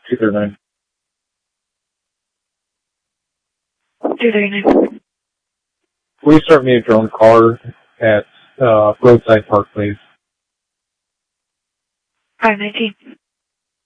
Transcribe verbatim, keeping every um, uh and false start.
two thirty-nine. two thirty-nine. Please start me a drone car at uh, Roadside Park, please. five nineteen.